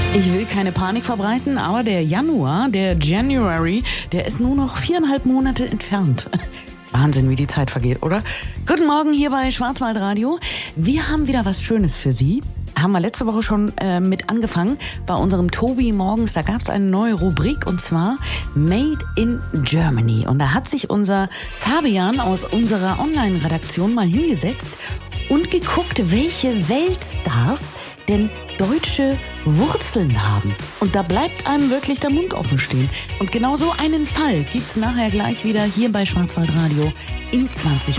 Ich will keine Panik verbreiten, aber der January, der ist nur noch 4,5 Monate entfernt. Wahnsinn, wie die Zeit vergeht, oder? Guten Morgen hier bei Schwarzwaldradio. Wir haben wieder was Schönes für Sie. Haben wir letzte Woche schon mit angefangen bei unserem Tobi morgens. Da gab es eine neue Rubrik und zwar Made in Germany. Und da hat sich unser Fabian aus unserer Online-Redaktion mal hingesetzt und geguckt, welche Weltstars denn deutsche Wurzeln haben. Und da bleibt einem wirklich der Mund offen stehen. Und genau so einen Fall gibt's nachher gleich wieder hier bei Schwarzwaldradio in 20